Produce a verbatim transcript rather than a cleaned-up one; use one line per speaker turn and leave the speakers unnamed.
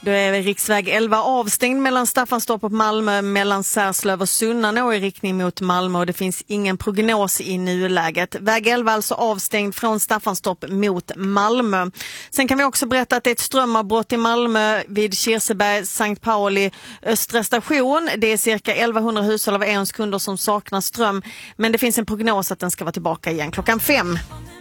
Då är riksväg elva avstängd mellan Staffanstorp och Malmö, mellan Särslöv och Sunnanå i riktning mot Malmö, och det finns ingen prognos i nuläget. Väg elva alltså avstängd från Staffanstorp mot Malmö. Sen kan vi också berätta att det är ett strömavbrott i Malmö vid Kirseberg, Sankt Pauli, Östra station. Det är cirka elvahundra hushåll av Eons kunder som saknar ström, men det finns en prognos att den ska vara tillbaka igen klockan fem.